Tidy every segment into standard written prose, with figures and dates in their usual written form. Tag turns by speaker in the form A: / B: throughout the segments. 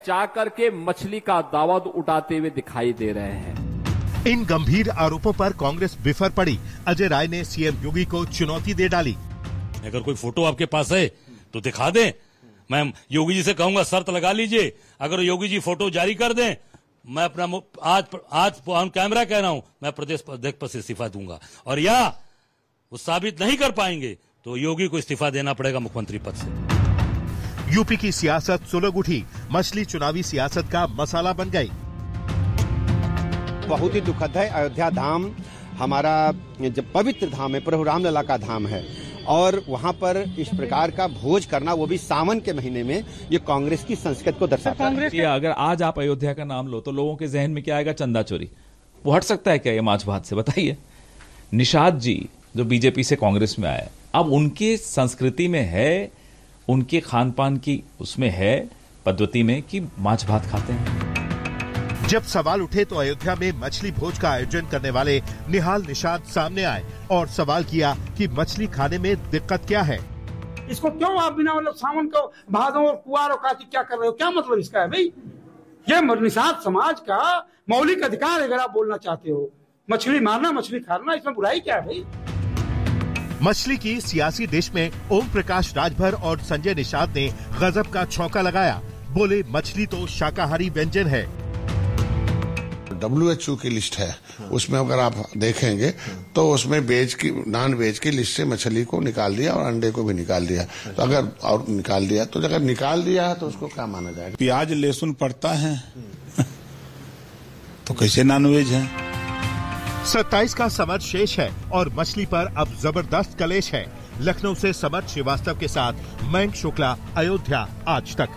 A: जा करके मछली का दावत उठाते हुए दिखाई दे रहे हैं।
B: इन गंभीर आरोपों पर कांग्रेस बिफर पड़ी। अजय राय ने सीएम योगी को चुनौती दे डाली।
C: अगर कोई फोटो आपके पास है तो दिखा दें। मैं योगी जी से कहूंगा शर्त लगा लीजिए, अगर योगी जी फोटो जारी कर दें, मैं अपना आज ऑन कैमरा कह रहा हूं, मैं प्रदेश अध्यक्ष पद से इस्तीफा दूंगा। और या वो साबित नहीं कर पाएंगे तो योगी को इस्तीफा देना पड़ेगा मुख्यमंत्री पद से।
B: यूपी की सियासत सुलग उठी। मछली चुनावी सियासत का मसाला बन गई।
D: बहुत ही दुखद है। अयोध्या धाम हमारा जब पवित्र धाम है, प्रभु रामलला का धाम है, और वहां पर इस प्रकार का भोज करना, वो भी सावन के महीने में, ये कांग्रेस की संस्कृति को दर्शाता है।
E: अगर आज आप अयोध्या का नाम लो तो लोगों के जहन में क्या आएगा? चंदा चोरी। वो हट सकता है क्या ये माछ भात से? बताइए। निषाद जी जो बीजेपी से कांग्रेस में आए, अब उनकी संस्कृति में है, उनके खान पान की उसमें है पद्धति में कि माछ भात खाते हैं।
B: जब सवाल उठे तो अयोध्या में मछली भोज का आयोजन करने वाले निहाल निषाद सामने आए और सवाल किया कि मछली खाने में दिक्कत क्या है।
F: इसको क्यों आप बिना मतलब सावन को भादों और कुआर और कार्तिक क्या कर रहे हो? क्या मतलब इसका है भाई? ये निषाद समाज का मौलिक अधिकार है। अगर आप बोलना चाहते हो मछली मारना, मछली खाना, इसमें बुराई क्या है भाई?
B: मछली की सियासी डिश में ओम प्रकाश राजभर और संजय निषाद ने गजब का छौंका लगाया। बोले मछली तो शाकाहारी व्यंजन है।
G: WHO की लिस्ट है, उसमें अगर आप देखेंगे तो उसमें नॉन वेज की लिस्ट से मछली को निकाल दिया और अंडे को भी निकाल दिया। तो अगर निकाल दिया है तो उसको क्या माना जाएगा?
H: प्याज लहसुन पड़ता है तो कैसे नॉन वेज है?
B: 27 का समर शेष है और मछली पर अब जबरदस्त कलेश है। लखनऊ से समर श्रीवास्तव के साथ मयंक शुक्ला, अयोध्या आज तक।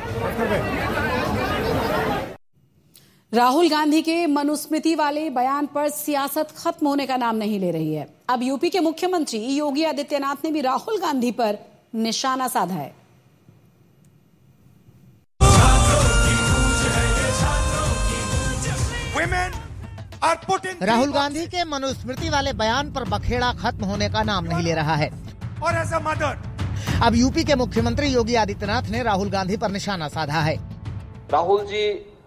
I: राहुल गांधी के मनुस्मृति वाले बयान पर सियासत खत्म होने का नाम नहीं ले रही है। अब यूपी के मुख्यमंत्री योगी आदित्यनाथ ने भी राहुल गांधी पर निशाना साधा है।
J: राहुल गांधी के मनुस्मृति वाले बयान पर बखेड़ा खत्म होने का नाम नहीं ले रहा है। और एज अ मदर, अब यूपी के मुख्यमंत्री योगी आदित्यनाथ ने राहुल गांधी पर निशाना साधा है।
K: राहुल जी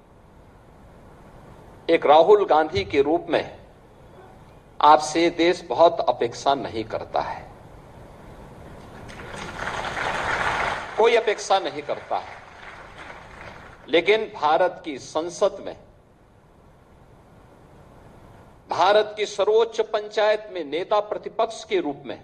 K: एक राहुल गांधी के रूप में आपसे देश बहुत अपेक्षा नहीं करता है, कोई अपेक्षा नहीं करता है, लेकिन भारत की संसद में, भारत की सर्वोच्च पंचायत में नेता प्रतिपक्ष के रूप में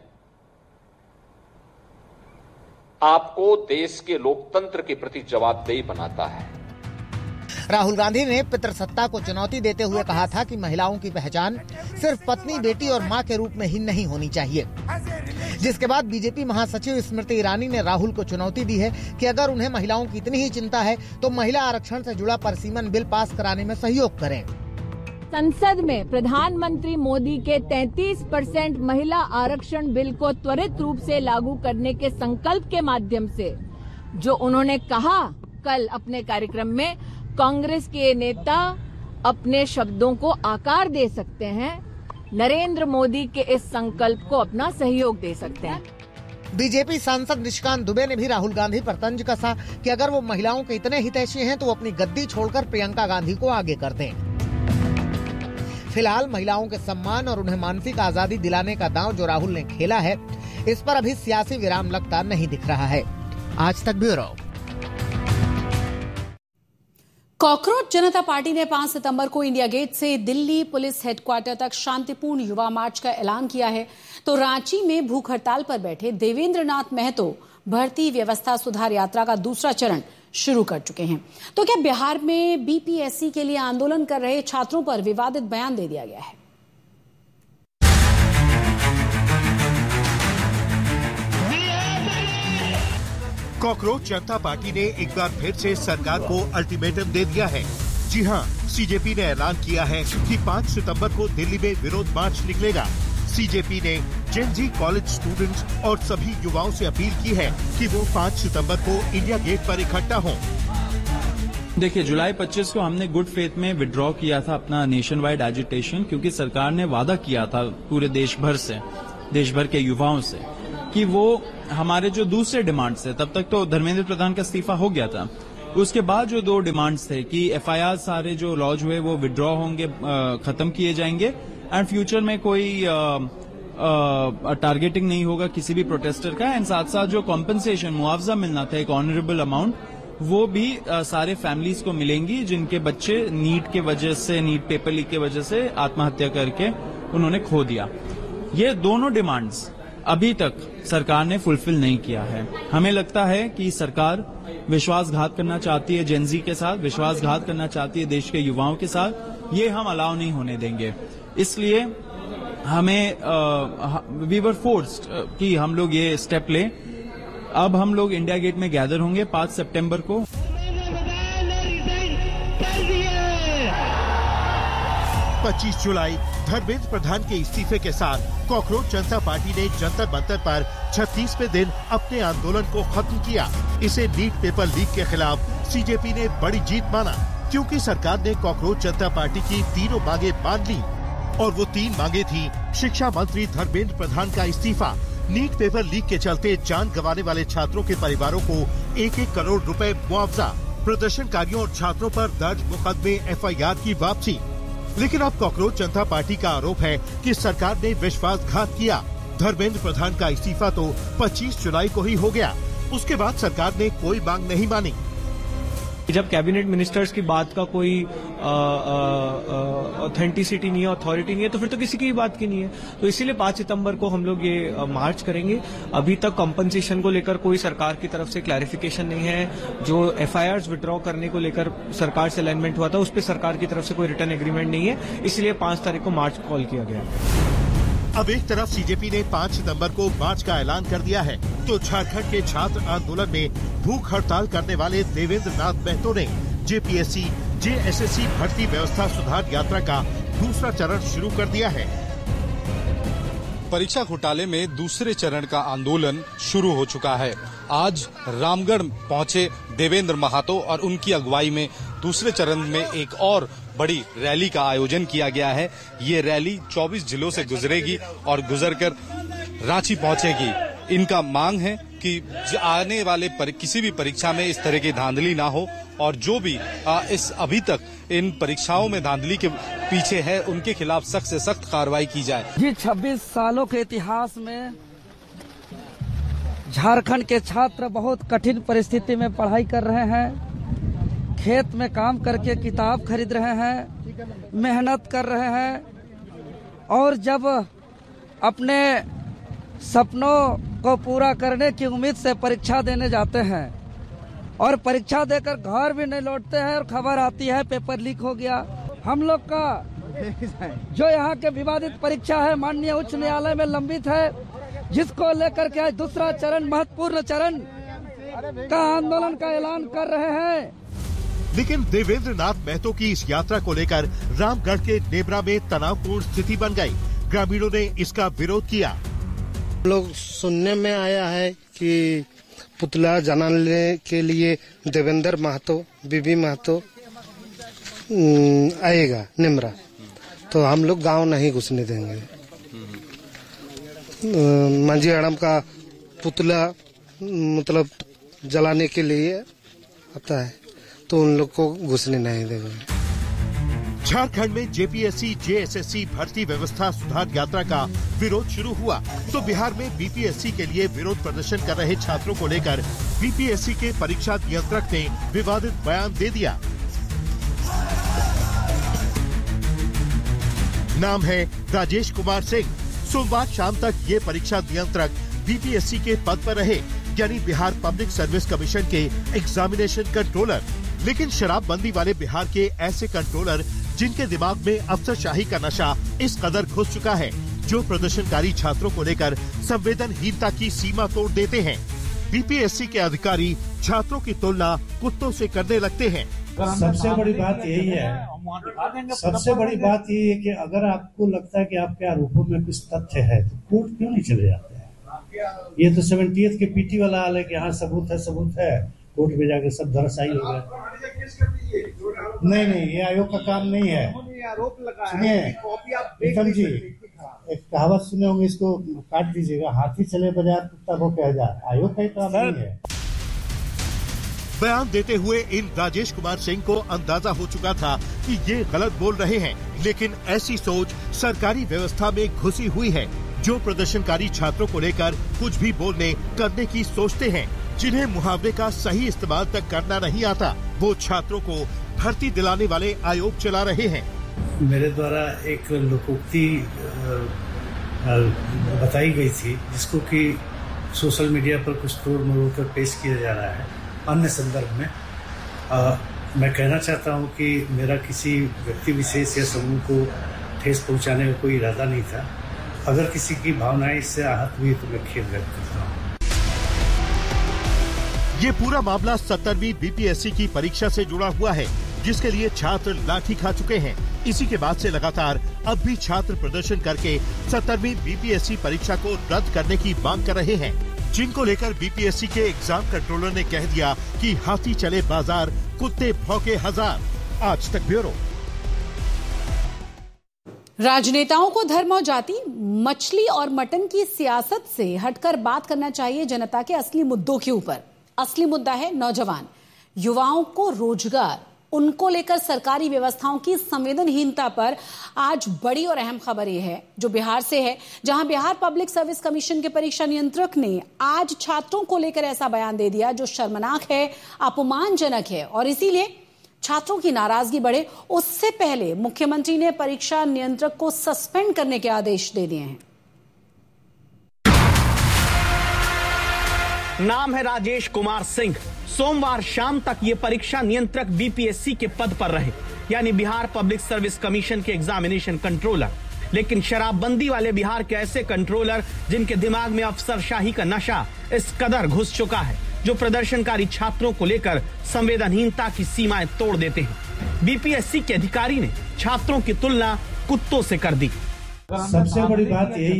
K: आपको देश के लोकतंत्र के प्रति जवाबदेही बनाता है।
J: राहुल गांधी ने पितृसत्ता को चुनौती देते हुए कहा था कि महिलाओं की पहचान सिर्फ पत्नी, बेटी और मां के रूप में ही नहीं होनी चाहिए। जिसके बाद बीजेपी महासचिव स्मृति ईरानी ने राहुल को चुनौती दी है कि अगर उन्हें महिलाओं की इतनी ही चिंता है तो महिला आरक्षण से जुड़ा परिसीमन बिल पास कराने में सहयोग करें।
L: संसद में प्रधानमंत्री मोदी के 33% महिला आरक्षण बिल को त्वरित रूप से लागू करने के संकल्प के माध्यम से जो उन्होंने कहा कल अपने कार्यक्रम में, कांग्रेस के नेता अपने शब्दों को आकार दे सकते हैं, नरेंद्र मोदी के इस संकल्प को अपना सहयोग दे सकते हैं।
J: बीजेपी सांसद निशिकांत दुबे ने भी राहुल गांधी पर तंज कसा कि अगर वो महिलाओं के इतने हितैषी हैं तो वो अपनी गद्दी छोड़कर प्रियंका गांधी को आगे कर दें। फिलहाल महिलाओं के सम्मान और उन्हें मानसिक आजादी दिलाने का दांव जो राहुल ने खेला है, इस पर अभी सियासी विराम लगता नहीं दिख रहा है। आज तक ब्यूरो।
I: कॉकरोच जनता पार्टी ने 5 सितंबर को इंडिया गेट से दिल्ली पुलिस हेडक्वार्टर तक शांतिपूर्ण युवा मार्च का ऐलान किया है, तो रांची में भूख हड़ताल पर बैठे देवेंद्र नाथ महतो भर्ती व्यवस्था सुधार यात्रा का दूसरा चरण शुरू कर चुके हैं। तो क्या बिहार में बीपीएससी के लिए आंदोलन कर रहे छात्रों पर विवादित बयान दे दिया गया है?
B: कॉकरोच जनता पार्टी ने एक बार फिर से सरकार को अल्टीमेटम दे दिया है। जी हां, सीजेपी ने ऐलान किया है कि 5 सितंबर को दिल्ली में विरोध मार्च निकलेगा। सीजेपी ने जेन जी कॉलेज स्टूडेंट्स और सभी युवाओं से अपील की है कि वो 5 सितंबर को इंडिया गेट पर इकट्ठा हों।
M: देखिए, जुलाई 25 को हमने गुड फेथ में विड्रॉ किया था अपना नेशन वाइड एजिटेशन, क्योंकि सरकार ने वादा किया था पूरे देश भर के युवाओं से कि वो हमारे जो दूसरे डिमांड्स है, तब तक तो धर्मेंद्र प्रधान का इस्तीफा हो गया था, उसके बाद जो 2 डिमांड्स थे कि एफआईआर सारे जो लॉज हुए वो विड्रॉ होंगे, खत्म किए जाएंगे एंड फ्यूचर में कोई टारगेटिंग नहीं होगा किसी भी प्रोटेस्टर का, एंड साथ साथ जो कॉम्पेंसेशन मुआवजा मिलना था एक ऑनरेबल अमाउंट, वो भी सारे फैमिलीज को मिलेंगी जिनके बच्चे नीट के वजह से, नीट पेपर लीक के वजह से आत्महत्या करके उन्होंने खो दिया। ये दोनों डिमांड्स अभी तक सरकार ने फुलफिल नहीं किया है। हमें लगता है कि सरकार विश्वासघात करना चाहती है जेनजी के साथ, विश्वासघात करना चाहती है देश के युवाओं के साथ। ये हम अलाउ नहीं होने देंगे। इसलिए हमें वी वर फोर्स्ड कि हम लोग ये स्टेप लें। अब हम लोग इंडिया गेट में गैदर होंगे 5 सितंबर को।
B: 25 जुलाई धर्मेंद्र प्रधान के इस्तीफे के साथ कॉकरोच जनता पार्टी ने जंतर मंतर पर 36वें दिन अपने आंदोलन को खत्म किया। इसे नीट पेपर लीक के खिलाफ सीजेपी ने बड़ी जीत माना, क्योंकि सरकार ने कॉकरोच जनता पार्टी की तीनों मांगे मान ली, और वो 3 मांगे थी: शिक्षा मंत्री धर्मेंद्र प्रधान का इस्तीफा, नीट पेपर लीक के चलते जान गंवाने वाले छात्रों के परिवारों को 1-1 करोड़ रुपए मुआवजा, प्रदर्शनकारियों और छात्रों पर दर्ज मुकदमे एफआईआर की वापसी। लेकिन अब कॉकरोच जनता पार्टी का आरोप है कि सरकार ने विश्वासघात किया। धर्मेंद्र प्रधान का इस्तीफा तो 25 जुलाई को ही हो गया। उसके बाद सरकार ने कोई मांग नहीं मानी।
N: जब कैबिनेट मिनिस्टर्स की बात का कोई ऑथेंटिसिटी नहीं है, अथॉरिटी नहीं है, तो फिर तो किसी की बात की नहीं है। तो इसीलिए 5 सितंबर को हम लोग ये मार्च करेंगे। अभी तक कॉम्पनसेशन को लेकर कोई सरकार की तरफ से क्लैरिफिकेशन नहीं है। जो एफआईआर्स विड्रॉ करने को लेकर सरकार से अलाइनमेंट हुआ था, उस पर सरकार की तरफ से कोई रिटर्न एग्रीमेंट नहीं है। इसलिए 5 तारीख को मार्च कॉल किया गया।
B: अब एक तरफ सीजेपी ने 5 सितंबर को मार्च का ऐलान कर दिया है, तो झारखंड के छात्र आंदोलन में भूख हड़ताल करने वाले देवेंद्र नाथ महतो ने जेपीएससी, जेएसएससी भर्ती व्यवस्था सुधार यात्रा का दूसरा चरण शुरू कर दिया है।
O: परीक्षा घोटाले में दूसरे चरण का आंदोलन शुरू हो चुका है। आज रामगढ़ पहुंचे देवेंद्र महतो और उनकी अगुवाई में दूसरे चरण में एक और बड़ी रैली का आयोजन किया गया है। ये रैली 24 जिलों से गुजरेगी और गुजरकर रांची पहुंचेगी। इनका मांग है कि आने वाले किसी भी परीक्षा में इस तरह की धांधली ना हो, और जो भी इस अभी तक इन परीक्षाओं में धांधली के पीछे है उनके खिलाफ सख्त से सख्त कार्रवाई की जाए।
P: जी 26 सालों के इतिहास में झारखंड के छात्र बहुत कठिन परिस्थिति में पढ़ाई कर रहे हैं, खेत में काम करके किताब खरीद रहे हैं, मेहनत कर रहे हैं, और जब अपने सपनों को पूरा करने की उम्मीद से परीक्षा देने जाते हैं और परीक्षा देकर घर भी नहीं लौटते हैं और खबर आती है पेपर लीक हो गया। हम लोग का जो यहाँ के विवादित परीक्षा है माननीय उच्च न्यायालय में लंबित है, जिसको लेकर के आज दूसरा चरण, महत्वपूर्ण चरण का आंदोलन का ऐलान कर रहे हैं।
B: लेकिन देवेंद्र नाथ महतो की इस यात्रा को लेकर रामगढ़ के नेबरा में तनावपूर्ण स्थिति बन गई। ग्रामीणों ने इसका विरोध किया।
Q: लोग सुनने में आया है कि पुतला जलाने के लिए देवेंद्र महतो, बीबी महतो आएगा नेमरा, तो हम लोग गांव नहीं घुसने देंगे। मांझी हड़म का पुतला मतलब जलाने के लिए आता है, तो उन लोग को घुसने नहीं देंगे।
B: झारखंड में जेपीएससी, जेएसएससी भर्ती व्यवस्था सुधार यात्रा का विरोध शुरू हुआ, तो बिहार में बीपीएससी के लिए विरोध प्रदर्शन कर रहे छात्रों को लेकर बीपीएससी के परीक्षा नियंत्रक ने विवादित बयान दे दिया। नाम है राजेश कुमार सिंह। सोमवार शाम तक ये परीक्षा नियंत्रक बीपीएससी के पद पर रहे, यानी बिहार पब्लिक सर्विस कमीशन के एग्जामिनेशन कंट्रोलर। लेकिन शराबबंदी वाले बिहार के ऐसे कंट्रोलर जिनके दिमाग में अफसरशाही का नशा इस कदर घुस चुका है, जो प्रदर्शनकारी छात्रों को लेकर संवेदनहीनता की सीमा तोड़ देते हैं। बीपीएससी के अधिकारी छात्रों की तुलना कुत्तों से करने लगते हैं।
R: सबसे बड़ी बात यही है कि अगर आपको लगता है कि आपके आरोपों में कुछ तथ्य है तो कोर्ट क्यों नहीं चले जाते हैं। ये तो 70th के पीटी वाला हाल है कि हाँ सबूत है, कोर्ट में जाके सब धराशायी हो गए। नहीं, ये आयोग का काम नहीं है। सुनिए विक्रम जी, एक कहावत सुने होंगे, इसको काट दीजिएगा, हाथी चले बाजार कुत्ता भौंके हजार। आयोग का काम नहीं है।
B: बयान देते हुए इन राजेश कुमार सिंह को अंदाजा हो चुका था कि ये गलत बोल रहे हैं, लेकिन ऐसी सोच सरकारी व्यवस्था में घुसी हुई है जो प्रदर्शनकारी छात्रों को लेकर कुछ भी बोलने करने की सोचते हैं। जिन्हें मुहावरे का सही इस्तेमाल तक करना नहीं आता, वो छात्रों को भर्ती दिलाने वाले आयोग चला रहे हैं।
R: मेरे द्वारा एक लोकोक्ति बताई गई थी, जिसको कि सोशल मीडिया पर कुछ तोड़ मरोड़ कर पेश किया जा रहा है अन्य संदर्भ में। मैं कहना चाहता हूं कि मेरा किसी व्यक्ति विशेष या समूह को ठेस पहुंचाने का कोई इरादा नहीं था। अगर किसी की भावनाएं इससे आहत हुई तो मैं खेद व्यक्त करता हूं।
B: ये पूरा मामला 17वीं बीपीएससी की परीक्षा से जुड़ा हुआ है, जिसके लिए छात्र लाठी खा चुके हैं। इसी के बाद से लगातार अब भी छात्र प्रदर्शन करके 17वीं बीपीएससी परीक्षा को रद्द करने की मांग कर रहे हैं, जिनको लेकर बीपीएससी के एग्जाम कंट्रोलर ने कह दिया कि हाथी चले बाजार, कुत्ते भौंके हजार। आज तक ब्यूरो।
I: राजनेताओं को धर्म और जाति, मछली और मटन की सियासत से हटकर बात करना चाहिए जनता के असली मुद्दों के ऊपर। असली मुद्दा है नौजवान, युवाओं को रोजगार। उनको लेकर सरकारी व्यवस्थाओं की संवेदनहीनता पर आज बड़ी और अहम खबर यह है जो बिहार से है, जहां बिहार पब्लिक सर्विस कमीशन के परीक्षा नियंत्रक ने आज छात्रों को लेकर ऐसा बयान दे दिया जो शर्मनाक है, अपमानजनक है, और इसीलिए छात्रों की नाराजगी बढ़े उससे पहले मुख्यमंत्री ने परीक्षा नियंत्रक को सस्पेंड करने के आदेश दे दिए हैं।
S: नाम है राजेश कुमार सिंह। सोमवार शाम तक ये परीक्षा नियंत्रक बीपीएससी के पद पर रहे, यानी बिहार पब्लिक सर्विस कमीशन के एग्जामिनेशन कंट्रोलर। लेकिन शराबबंदी वाले बिहार के ऐसे कंट्रोलर जिनके दिमाग में अफसरशाही का नशा इस कदर घुस चुका है, जो प्रदर्शनकारी छात्रों को लेकर संवेदनहीनता की सीमाएं तोड़ देते हैं। बीपीएससी के अधिकारी ने छात्रों की तुलना कुत्तों से कर दी।
R: सबसे बड़ी बात यही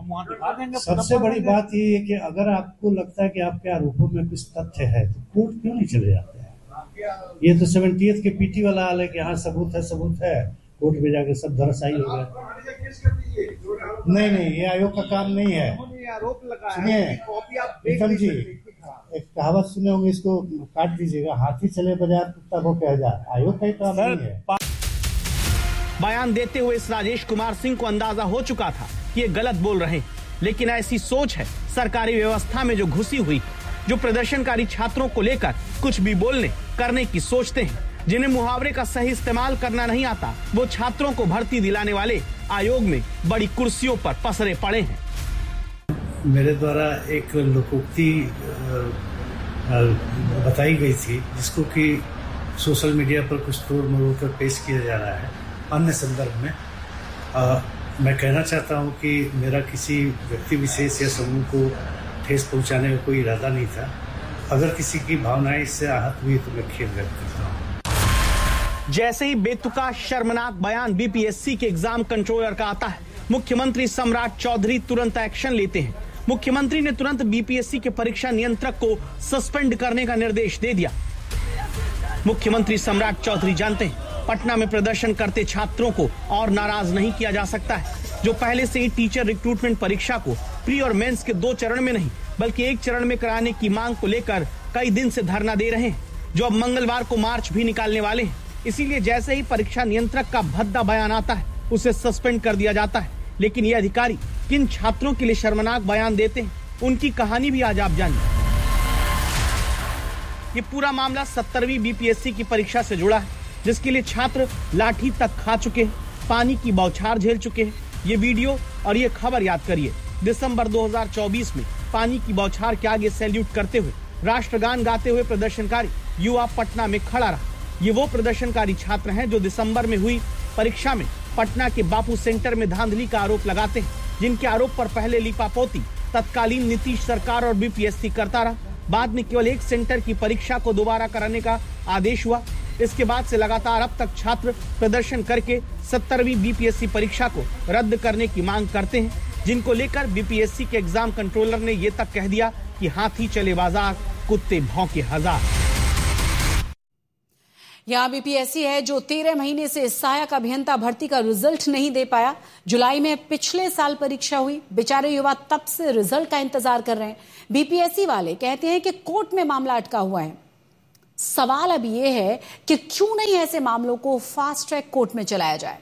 R: है कि अगर आपको लगता है कि आपके आरोपों में कुछ तथ्य है तो कोर्ट क्यों नहीं चले जाते हैं। ये तो 70th के पीटी वाला हाल है कि हाँ सबूत है, कोर्ट में जाके सब धराशायी हो गए। नहीं, ये आयोग का काम नहीं है। सुनिए विक्रम जी, एक कहावत सुने होंगे, इसको काट दीजिएगा, हाथी चले बाजार कुत्ता भौंके हजार। आयोग का ही काम नहीं है।
S: बयान देते हुए इस राजेश कुमार सिंह को अंदाजा हो चुका था कि ये गलत बोल रहे हैं, लेकिन ऐसी सोच है सरकारी व्यवस्था में जो घुसी हुई, जो प्रदर्शनकारी छात्रों को लेकर कुछ भी बोलने करने की सोचते हैं। जिन्हें मुहावरे का सही इस्तेमाल करना नहीं आता, वो छात्रों को भर्ती दिलाने वाले आयोग में बड़ी कुर्सियों पर पसरे पड़े हैं।
R: मेरे द्वारा एक लोकोक्ति बताई गई थी, जिसको कि सोशल मीडिया पर कुछ तोड़ मरोड़ कर पेश किया जा रहा है अन्य संदर्भ में। मैं कहना चाहता हूं कि मेरा किसी व्यक्ति विशेष या समूह को ठेस पहुंचाने का कोई इरादा नहीं था। अगर किसी की भावनाएं इससे आहत हुई तो मैं खेद व्यक्त करता हूं।
S: जैसे ही बेतुका शर्मनाक बयान बीपीएससी के एग्जाम कंट्रोलर का आता है, मुख्यमंत्री सम्राट चौधरी तुरंत एक्शन लेते हैं। मुख्यमंत्री ने तुरंत बीपीएससी के परीक्षा नियंत्रक को सस्पेंड करने का निर्देश दे दिया। मुख्यमंत्री सम्राट चौधरी जानते हैं पटना में प्रदर्शन करते छात्रों को और नाराज नहीं किया जा सकता है, जो पहले से ही टीचर रिक्रूटमेंट परीक्षा को प्री और मेंस के 2 चरण में नहीं बल्कि 1 चरण में कराने की मांग को लेकर कई दिन से धरना दे रहे हैं, जो अब मंगलवार को मार्च भी निकालने वाले हैं। इसीलिए जैसे ही परीक्षा नियंत्रक का भद्दा बयान आता है, उसे सस्पेंड कर दिया जाता है। लेकिन ये अधिकारी किन छात्रों के लिए शर्मनाक बयान देते हैं, उनकी कहानी भी आज आप जानिए। ये पूरा मामला 17वीं बीपीएससी की परीक्षा से जुड़ा है, जिसके लिए छात्र लाठी तक खा चुके हैं, पानी की बौछार झेल चुके हैं। ये वीडियो और ये खबर याद करिए, दिसंबर 2024 में पानी की बौछार के आगे सैल्यूट करते हुए राष्ट्रगान गाते हुए प्रदर्शनकारी युवा पटना में खड़ा रहा। ये वो प्रदर्शनकारी छात्र हैं जो दिसंबर में हुई परीक्षा में पटना के बापू सेंटर में धांधली का आरोप लगाते हैं, जिनके आरोप पर पहले लीपापोती तत्कालीन नीतीश सरकार और बीपीएससी करता रहा। बाद में केवल 1 सेंटर की परीक्षा को दोबारा कराने का आदेश हुआ। इसके बाद से लगातार अब तक छात्र प्रदर्शन करके 17वीं बीपीएससी परीक्षा को रद्द करने की मांग करते हैं, जिनको लेकर बीपीएससी के एग्जाम कंट्रोलर ने ये तक कह दिया कि हाथी चले बाजार, कुत्ते भौंके हजार।
I: यहाँ बीपीएससी है जो 13 महीने से सहायक अभियंता भर्ती का रिजल्ट नहीं दे पाया। जुलाई में पिछले साल परीक्षा हुई, बेचारे युवा तब से रिजल्ट का इंतजार कर रहे हैं। बीपीएससी वाले कहते हैं कि कोर्ट में मामला अटका हुआ है। सवाल अब ये है कि क्यों नहीं ऐसे मामलों को फास्ट ट्रैक कोर्ट में चलाया जाए।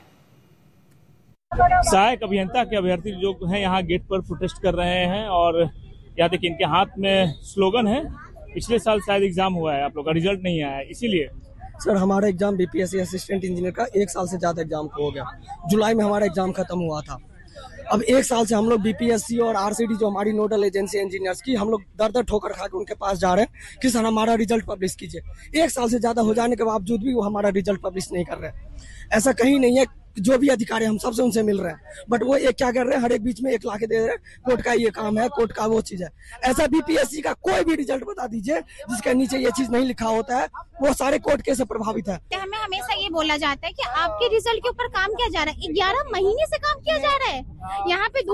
T: सहायक अभियंता के अभ्यर्थी जो हैं यहाँ गेट पर प्रोटेस्ट कर रहे हैं और यहाँ देखिए इनके हाथ में स्लोगन है, पिछले साल शायद एग्जाम हुआ है, आप लोग का रिजल्ट नहीं आया है, इसीलिए।
U: सर हमारा एग्जाम बीपीएससी असिस्टेंट इंजीनियर का 1 साल से ज्यादा एग्जाम हो गया। जुलाई में हमारा एग्जाम खत्म हुआ था। अब 1 साल से हम लोग बीपीएससी और आरसीडी जो हमारी नोडल एजेंसी इंजीनियर्स की, हम लोग दर ठोकर खा के उनके पास जा रहे हैं कि सर हमारा रिजल्ट पब्लिश कीजिए। 1 साल से ज्यादा हो जाने के बावजूद भी वो हमारा रिजल्ट पब्लिश नहीं कर रहे। ऐसा कहीं नहीं है, जो भी अधिकारी हम सबसे उनसे मिल रहे हैं, बट वो एक क्या कर रहे हैं, हर एक बीच में 1 लाख दे रहे हैं, कोर्ट का ये काम है, कोर्ट का वो चीज है। ऐसा बीपीएससी का कोई भी रिजल्ट बता दीजिए जिसके नीचे ये चीज नहीं लिखा होता है, वो सारे कोर्ट केस से प्रभावित है।
V: हमें हमेशा ये बोला जाता है कि आपके रिजल्ट के ऊपर काम किया जा रहा है, 11 महीने से काम किया जा रहा है। यहाँ पे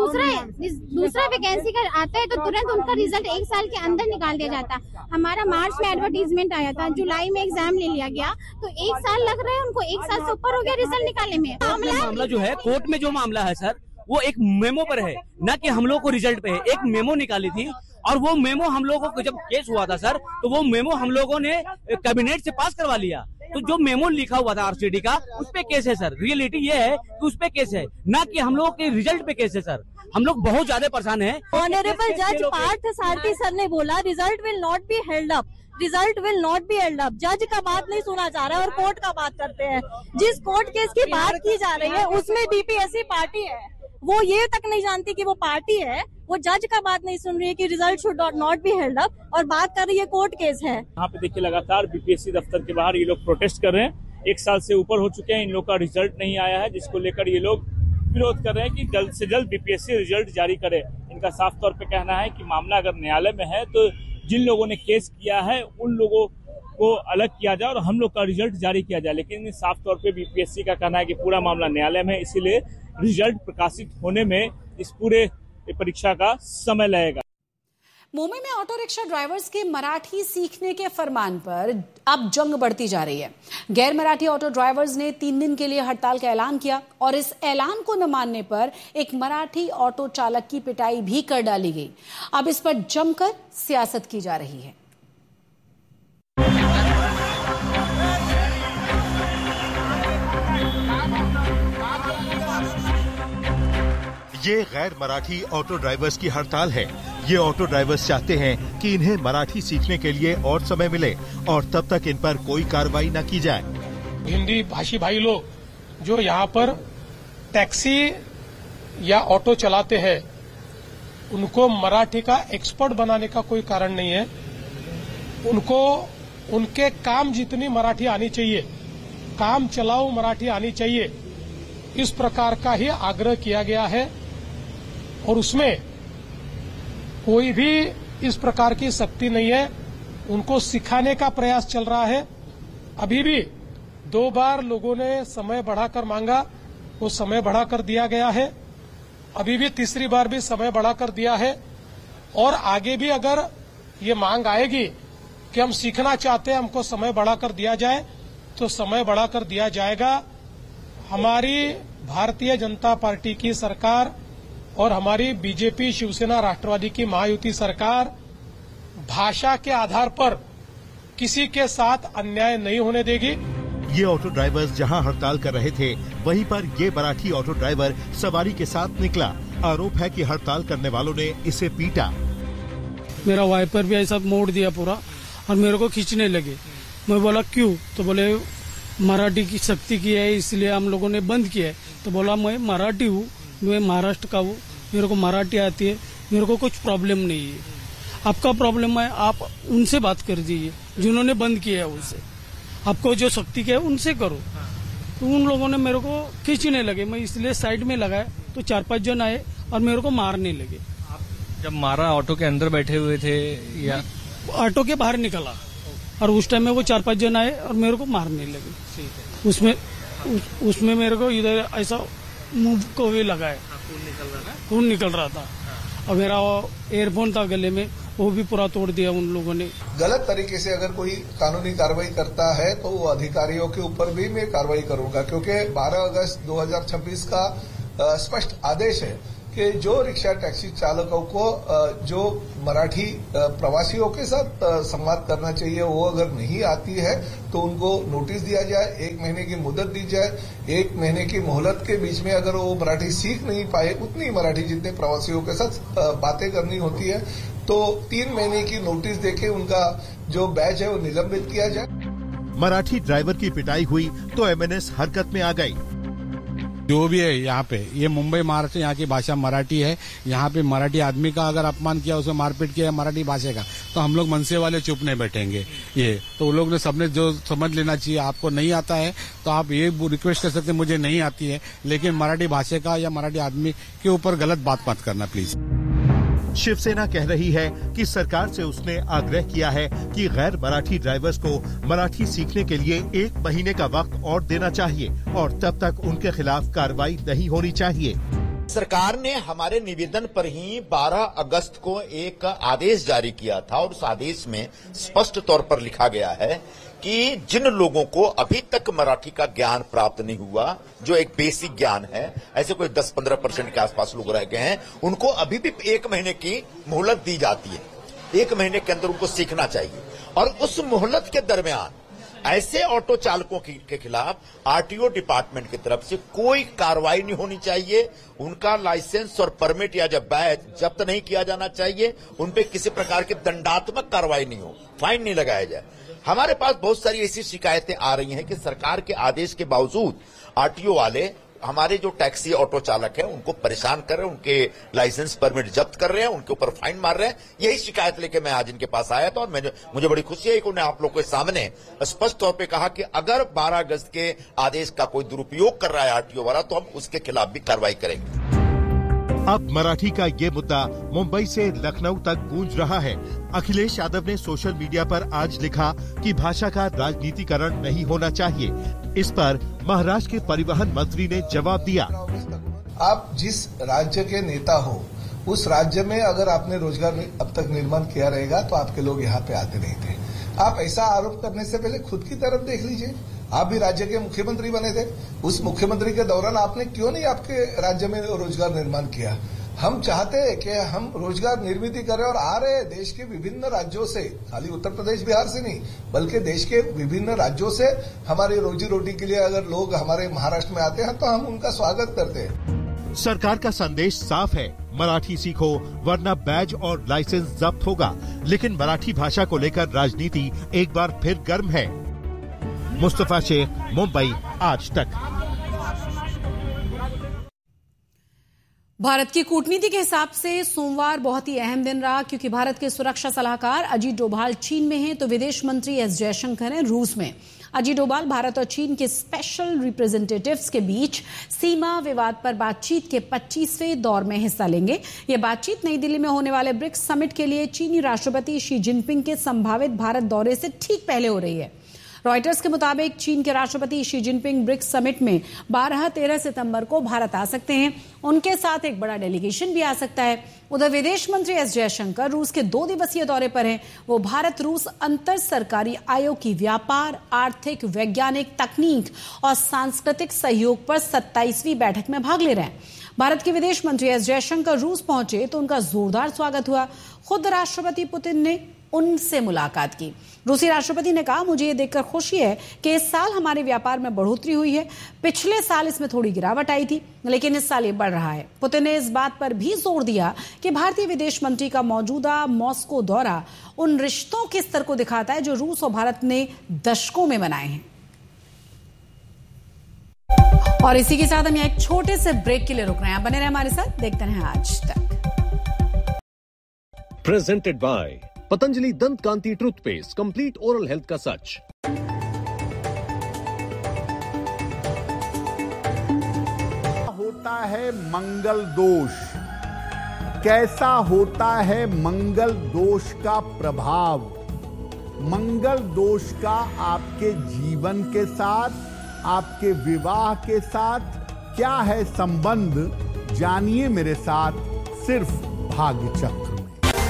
V: दूसरा वैकेंसी का आता है तो तुरंत उनका रिजल्ट 1 साल के अंदर निकाल दिया जाता है। हमारा मार्च में एडवर्टीजमेंट आया था, जुलाई में एग्जाम ले लिया गया, तो 1 साल लग रहा है उनको, 1 साल से ऊपर हो गया रिजल्ट निकालने में।
W: मामला जो है कोर्ट में जो मामला है सर, वो एक मेमो पर है, न कि हम लोग को रिजल्ट पे है। एक मेमो निकाली थी और वो मेमो हम लोगों को जब केस हुआ था सर, तो वो मेमो हम लोगों ने कैबिनेट से पास करवा लिया। तो जो मेमो लिखा हुआ था आरसीडी का, उस पे केस है सर। रियलिटी ये है कि उस पे केस है, ना कि हम लोगों के रिजल्ट पे केस है सर। हम लोग बहुत ज्यादा परेशान हैं।
L: ऑनरेबल जज पार्थ सारथी सर ने बोला result will not be held up, result will not be held up. जज का बात नहीं सुना जा रहा है और कोर्ट का बात करते हैं। जिस कोर्ट केस की बात की जा रही है उसमें बीपीएससी पार्टी है, वो ये तक नहीं जानती कि वो पार्टी है। वो जज का बात नहीं सुन रही है कि result should not be held up, और बात कर रही है कोर्ट केस है।
T: यहाँ पे देखिए लगातार बीपीएससी दफ्तर के बाहर ये लोग प्रोटेस्ट कर रहे हैं। 1 साल से ऊपर हो चुके हैं, इन लोग का रिजल्ट नहीं आया है, जिसको लेकर ये लोग विरोध कर रहे हैं कि जल्द से जल्द बीपीएससी रिजल्ट जारी करे। इनका साफ तौर पे कहना है कि मामला अगर न्यायालय में है तो जिन लोगों ने केस किया है उन लोगों को अलग किया जाए और हम लोग का रिजल्ट जारी किया जाए। लेकिन साफ तौर पे बीपीएससी का कहना है कि पूरा मामला न्यायालय में है, इसीलिए रिजल्ट प्रकाशित होने में इस पूरे परीक्षा का समय लगेगा।
I: मुंबई में ऑटो रिक्शा ड्राइवर्स के मराठी सीखने के फरमान पर अब जंग बढ़ती जा रही है। गैर मराठी ऑटो ड्राइवर्स ने 3 दिन के लिए हड़ताल का ऐलान किया और इस ऐलान को न मानने पर एक मराठी ऑटो चालक की पिटाई भी कर डाली गई। अब इस पर जमकर सियासत की जा रही है।
B: ये गैर मराठी ऑटो ड्राइवर्स की हड़ताल है। ये ऑटो ड्राइवर्स चाहते हैं कि इन्हें मराठी सीखने के लिए और समय मिले और तब तक इन पर कोई कार्रवाई न की जाए।
X: हिंदी भाषी भाई लोग जो यहाँ पर टैक्सी या ऑटो चलाते हैं, उनको मराठी का एक्सपर्ट बनाने का कोई कारण नहीं है। उनको उनके काम जितनी मराठी आनी चाहिए, काम चलाओ मराठी आनी चाहिए, इस प्रकार का ही आग्रह किया गया है। और उसमें कोई भी इस प्रकार की सख्ती नहीं है। उनको सिखाने का प्रयास चल रहा है। अभी भी 2 बार लोगों ने समय बढ़ाकर मांगा, वो समय बढ़ाकर दिया गया है। अभी भी तीसरी बार भी समय बढ़ाकर दिया है। और आगे भी अगर ये मांग आएगी कि हम सीखना चाहते हैं, हमको समय बढ़ाकर दिया जाए, तो समय बढ़ाकर दिया जाएगा। हमारी भारतीय जनता पार्टी की सरकार और हमारी बीजेपी, शिवसेना, राष्ट्रवादी की महायुति सरकार भाषा के आधार पर किसी के साथ अन्याय नहीं होने देगी।
B: ये ऑटो ड्राइवर्स जहां हड़ताल कर रहे थे, वहीं पर ये मराठी ऑटो ड्राइवर सवारी के साथ निकला। आरोप है कि हड़ताल करने वालों ने इसे पीटा।
Y: मेरा वाइपर भी ऐसा मोड़ दिया पूरा और मेरे को खींचने लगे। मैं बोला क्यों? तो बोले मराठी की सख्ती की है इसलिए हम लोगों ने बंद किया है। तो बोला मैं मराठी हूँ, मैं महाराष्ट्र का हूँ, मेरे को मराठी आती है, मेरे को कुछ प्रॉब्लम नहीं है। आपका प्रॉब्लम है, आप उनसे बात कर दीजिए जिन्होंने बंद किया है। उनसे आपको जो सख्ती की है उनसे करो। तो उन लोगों ने मेरे को खींचने लगे। मैं इसलिए साइड में लगाया तो 4-5 जन आए और मेरे को मारने लगे।
N: जब मारा ऑटो के अंदर बैठे हुए थे या
Y: ऑटो के बाहर निकला और उस टाइम में वो 4-5 जन आए और मेरे को मारने लगे। उसमें मेरे को इधर ऐसा मुंह को भी लगाए, खून निकल रहा था और मेरा एयरफोन था गले में, वो भी पूरा तोड़ दिया उन लोगों ने।
Z: गलत तरीके से अगर कोई कानूनी कार्रवाई करता है तो वो अधिकारियों के ऊपर भी मैं कार्रवाई करूंगा, क्योंकि 12 अगस्त 2026 का स्पष्ट आदेश है कि जो रिक्शा टैक्सी चालकों को जो मराठी प्रवासियों के साथ संवाद करना चाहिए वो अगर नहीं आती है तो उनको नोटिस दिया जाए, 1 महीने की मुदत दी जाए। 1 महीने की मोहलत के बीच में अगर वो मराठी सीख नहीं पाए, उतनी मराठी जितने प्रवासियों के साथ बातें करनी होती है, तो 3 महीने की नोटिस देके उनका जो बैच है वो निलंबित किया जाए।
B: मराठी ड्राइवर की पिटाई हुई तो एमएनएस हरकत में आ गई।
H: जो भी है यहाँ पे, ये मुंबई महाराष्ट्र, यहाँ की भाषा मराठी है। यहाँ पे मराठी आदमी का अगर अपमान किया, उसे मारपीट किया मराठी भाषा का, तो हम लोग मनसे वाले चुप नहीं बैठेंगे। ये तो वो लोग ने सबने जो समझ लेना चाहिए। आपको नहीं आता है तो आप ये रिक्वेस्ट कर सकते, मुझे नहीं आती है, लेकिन मराठी भाषा का या मराठी आदमी के ऊपर गलत बात मत करना प्लीज।
B: शिवसेना कह रही है कि सरकार से उसने आग्रह किया है कि गैर मराठी ड्राइवर्स को मराठी सीखने के लिए 1 महीने का वक्त और देना चाहिए और तब तक उनके खिलाफ कार्रवाई नहीं होनी चाहिए।
A: सरकार ने हमारे निवेदन पर ही 12 अगस्त को एक आदेश जारी किया था और उस आदेश में स्पष्ट तौर पर लिखा गया है कि जिन लोगों को अभी तक मराठी का ज्ञान प्राप्त नहीं हुआ, जो एक बेसिक ज्ञान है, ऐसे कोई 10-15% के आसपास लोग रह गए हैं, उनको अभी भी 1 महीने की मोहलत दी जाती है। 1 महीने के अंदर उनको सीखना चाहिए और उस मोहलत के दरमियान ऐसे ऑटो चालकों के खिलाफ आरटीओ डिपार्टमेंट की तरफ से कोई कार्रवाई नहीं होनी चाहिए। उनका लाइसेंस और परमिट या जब बैच जब्त नहीं किया जाना चाहिए। उन पे किसी प्रकार की दंडात्मक कार्रवाई नहीं हो, फाइन नहीं लगाया जाए। हमारे पास बहुत सारी ऐसी शिकायतें आ रही हैं कि सरकार के आदेश के बावजूद आरटीओ वाले हमारे जो टैक्सी ऑटो चालक हैं उनको परेशान कर रहे हैं, उनके लाइसेंस परमिट जब्त कर रहे हैं, उनके ऊपर फाइन मार रहे हैं। यही शिकायत लेके मैं आज इनके पास आया था और मुझे बड़ी खुशी है कि उन्होंने आप लोगों के सामने स्पष्ट तौर पे कहा कि अगर 12 अगस्त के आदेश का कोई दुरुपयोग कर रहा है आरटीओ वाला तो हम उसके खिलाफ भी कार्रवाई करेंगे।
B: अब मराठी का ये मुद्दा मुंबई से लखनऊ तक गूंज रहा है। अखिलेश यादव ने सोशल मीडिया पर आज लिखा कि भाषा का राजनीतिकरण नहीं होना चाहिए। इस पर महाराष्ट्र के परिवहन मंत्री ने जवाब दिया,
Z: आप जिस राज्य के नेता हो उस राज्य में अगर आपने रोजगार अब तक निर्माण किया रहेगा तो आपके लोग यहाँ पे आते नहीं थे। आप ऐसा आरोप करने से पहले खुद की तरफ देख लीजिए। आप भी राज्य के मुख्यमंत्री बने थे, उस मुख्यमंत्री के दौरान आपने क्यों नहीं आपके राज्य में रोजगार निर्माण किया? हम चाहते हैं कि हम रोजगार निर्मित करें और आ रहे देश के विभिन्न राज्यों से, खाली उत्तर प्रदेश बिहार से नहीं बल्कि देश के विभिन्न राज्यों से हमारी रोजी रोटी के लिए अगर लोग हमारे महाराष्ट्र में आते हैं तो हम उनका स्वागत करते हैं।
B: सरकार का संदेश साफ है, मराठी सीखो वरना बैज और लाइसेंस जब्त होगा। लेकिन मराठी भाषा को लेकर राजनीति एक बार फिर गर्म है। मुस्तफा शेख, मुंबई, आज तक।
I: भारत की कूटनीति के हिसाब से सोमवार बहुत ही अहम दिन रहा, क्योंकि भारत के सुरक्षा सलाहकार अजीत डोभाल चीन में हैं तो विदेश मंत्री एस जयशंकर हैं रूस में। अजीत डोभाल भारत और चीन के स्पेशल रिप्रेजेंटेटिव्स के बीच सीमा विवाद पर बातचीत के 25वें दौर में हिस्सा लेंगे। ये बातचीत नई दिल्ली में होने वाले ब्रिक्स समिट के लिए चीनी राष्ट्रपति शी जिनपिंग के संभावित भारत दौरे से ठीक पहले हो रही है। रॉयटर्स के मुताबिक चीन के राष्ट्रपति शी जिनपिंग ब्रिक्स समिट में 12-13 सितंबर को भारत आ सकते हैं। उनके साथ एक बड़ा डेलीगेशन भी आ सकता है। उधर विदेश मंत्री एस जयशंकर रूस के 2 दिवसीय दौरे पर हैं। वो भारत रूस अंतर सरकारी आयोग की व्यापार, आर्थिक, वैज्ञानिक, तकनीक और सांस्कृतिक सहयोग पर 27वीं बैठक में भाग ले रहे हैं। भारत के विदेश मंत्री एस जयशंकर रूस पहुंचे तो उनका जोरदार स्वागत हुआ। खुद राष्ट्रपति पुतिन ने उनसे मुलाकात की। रूसी राष्ट्रपति ने कहा, मुझे ये देखकर खुशी है कि इस साल हमारे व्यापार में बढ़ोतरी हुई है। पिछले साल इसमें थोड़ी गिरावट आई थी, लेकिन इस साल ये बढ़ रहा है। पुतिन ने इस बात पर भी जोर दिया कि भारतीय विदेश मंत्री का मौजूदा मॉस्को दौरा उन रिश्तों के स्तर को दिखाता है जो रूस और भारत ने दशकों में बनाए हैं। और इसी के साथ हम यहाँ एक छोटे से ब्रेक के लिए रुक रहे हैं। बने रहे हमारे साथ, देखते हैं आज तक।
C: प्रेजेंटेड बाय पतंजलि दंत कांति टूथपेस्ट, कंप्लीट ओरल हेल्थ का सच।
D: होता है मंगल दोष, कैसा होता है मंगल दोष का प्रभाव, मंगल दोष का आपके जीवन के साथ, आपके विवाह के साथ क्या है संबंध, जानिए मेरे साथ सिर्फ भाग्यचक्र।